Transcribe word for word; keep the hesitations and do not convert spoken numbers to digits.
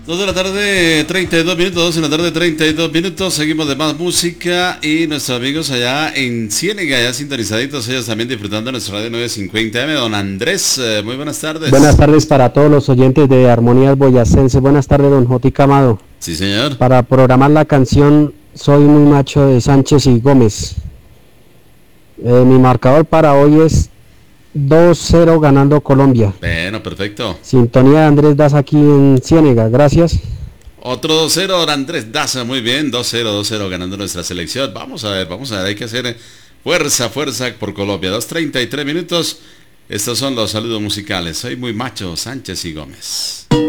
dos de la tarde, treinta y dos minutos, dos de la tarde, treinta y dos minutos, seguimos de más música y nuestros amigos allá en Ciénega, ya sintonizaditos, ellos también disfrutando de nuestra radio novecientos cincuenta eme. Don Andrés, eh, muy buenas tardes. Buenas tardes para todos los oyentes de Armonías Boyacense. Buenas tardes, don Jotica Amado. Sí, señor. Para programar la canción Soy muy macho de Sánchez y Gómez. Eh, mi marcador para hoy es dos cero ganando Colombia. Bueno, perfecto. Sintonía de Andrés Daza aquí en Ciénega, gracias. Otro dos cero, don Andrés Daza, muy bien, dos cero, dos cero ganando nuestra selección. Vamos a ver, vamos a ver, hay que hacer fuerza, fuerza por Colombia. dos treinta y tres minutos, estos son los saludos musicales. Soy muy macho, Sánchez y Gómez.